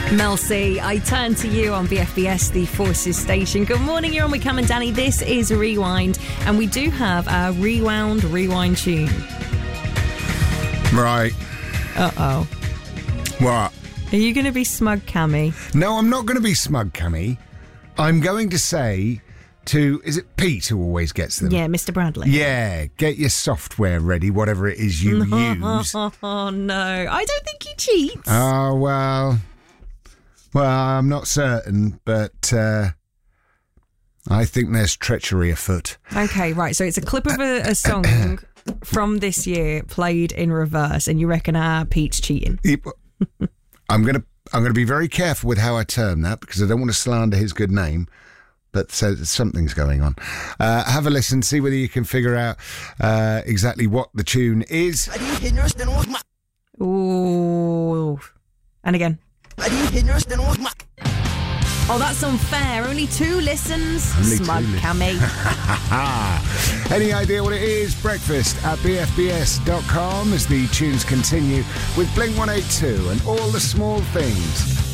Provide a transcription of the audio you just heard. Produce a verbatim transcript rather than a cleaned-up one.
Mel C, I turn to you on B F B S, the Forces station. Good morning, you're on with Cam and Danny. This is Rewind, and we do have our Rewound Rewind tune. Right. Uh-oh. What? Are you going to be smug, Cammy? No, I'm not going to be smug, Cammy. I'm going to say to, is it Pete who always gets them? Yeah, Mister Bradley. Yeah, get your software ready, whatever it is you use. Oh, no. I don't think he cheats. Oh, well... Well, I'm not certain, but uh, I think there's treachery afoot. Okay, right. So it's a clip of a, a song from this year played in reverse, and you reckon ah, Pete's cheating? I'm gonna I'm gonna be very careful with how I term that because I don't want to slander his good name. But so something's going on. Uh, have a listen, see whether you can figure out uh, exactly what the tune is. Ooh, and again. Oh, that's unfair. Only two listens. Only Smug two li- Cammy. Any idea what it is? Breakfast at b f b s dot com as the tunes continue with Blink one eighty-two and All the Small Things.